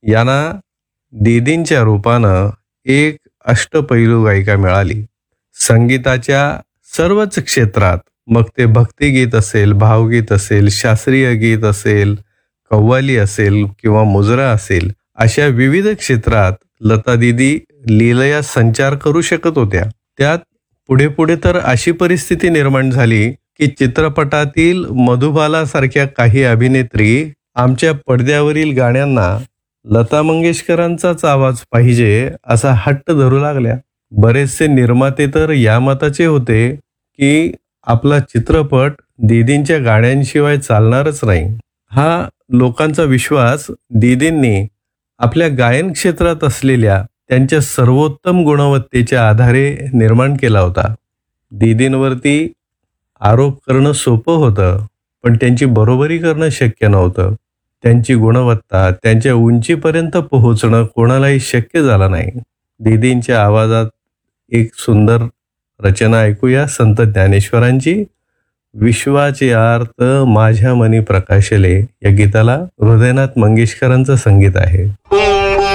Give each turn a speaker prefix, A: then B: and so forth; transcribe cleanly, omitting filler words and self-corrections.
A: यांना दीदींच्या रूपानं एक अष्टपैलू गायिका मिळाली. संगीताच्या सर्वच क्षेत्रात, मग ते भक्तिगीत असेल, भावगीत असेल, शास्त्रीय गीत असेल, कव्वाली असेल किंवा मुजरा असेल, अशा विविध क्षेत्रात लता दीदी लीलया संचार करू शकत होत्या. त्यात पुढे पुढे तर अशी परिस्थिती निर्माण झाली की चित्रपटातील मधुबाला सारख्या काही अभिनेत्री आमच्या पडद्यावरील गाण्यांना लता मंगेशकरांचाच आवाज पाहिजे असा हट्ट धरू लागल्या. बरेचसे निर्माते तर या मताचे होते की आपला चित्रपट दीदींच्या गाण्यांशिवाय चालणारच नाही. हा लोकांचा विश्वास दीदींनी आपल्या गायन क्षेत्रात असलेल्या त्यांच्या सर्वोत्तम गुणवत्तेच्या आधारे निर्माण केला होता. दीदींवरती आरोप करणं सोपं होतं, पण त्यांची बरोबरी करणं शक्य नव्हतं. त्यांची गुणवत्ता, त्यांच्या उंचीपर्यंत पोहोचणं कोणालाही शक्य झालं नाही. दीदींच्या आवाजात एक सुंदर रचना ऐकूया संत ज्ञानेश्वरांची. विश्वाचे आर्त माझ्या मनी प्रकाशले या गीताला हृदयनाथ मंगेशकरांचं संगीत आहे.